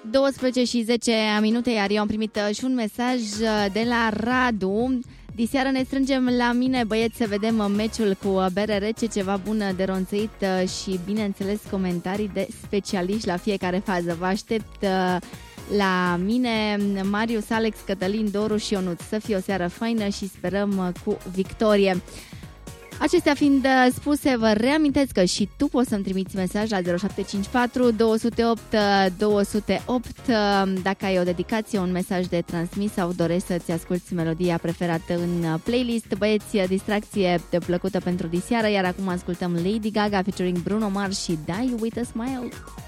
12 și 10 minute, iar eu am primit și un mesaj de la Radu. Diseară ne strângem la mine, băieți, să vedem meciul cu bere rece, ceva bună de ronțăit și, bineînțeles, comentarii de specialiști la fiecare fază. Vă aștept la mine, Marius, Alex, Cătălin, Doru și Ionuț. Să fie o seară faină și sperăm cu victorie. Acestea fiind spuse, vă reamintesc că și tu poți să-mi trimiți mesaj la 0754 208 208 dacă ai o dedicație, un mesaj de transmis sau dorești să-ți asculti melodia preferată în playlist. Băieți, distracție plăcută pentru diseară, iar acum ascultăm Lady Gaga featuring Bruno Mars și Die With A Smile.